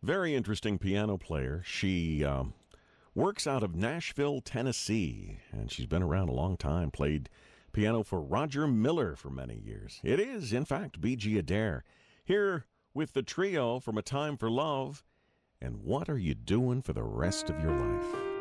Very interesting piano player. She works out of Nashville, Tennessee, and she's been around a long time. Played piano for Roger Miller for many years. It is, in fact, B.G. Adair. Here with the trio from A Time for Love and What Are You Doing for the Rest of Your Life?